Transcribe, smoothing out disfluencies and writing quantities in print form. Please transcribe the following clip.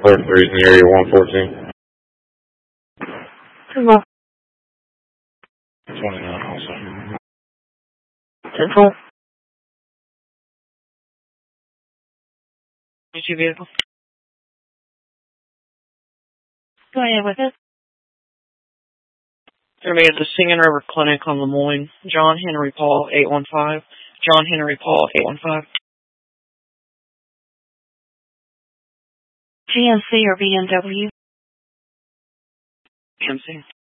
33 in the area 114. Come on. 29 also. Central. What's your vehicle? Go ahead with it. They're going to be at the Singing River Clinic on Lemoyne. John Henry Paul, 815. John Henry Paul, 815. GMC or BMW? GMC.